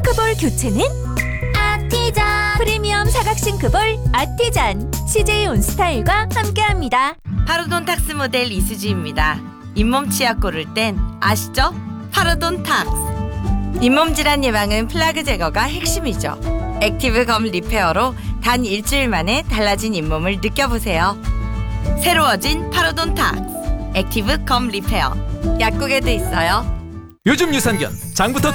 싱크볼 교체는 아티잔. 프리미엄 사각 싱크볼 아티잔 CJ 온스타일과 함께합니다. 파로돈탁스 모델 이수지입니다. 잇몸 치약 고를 땐 아시죠? 파로돈탁스. 잇몸 질환 예방은 플라그 제거가 핵심이죠. 액티브 검 리페어로 단 일주일 만에 달라진 잇몸을 느껴보세요. 새로워진 파로돈탁스 액티브 검 리페어. 약국에도 있어요. 요즘 유산균 장부터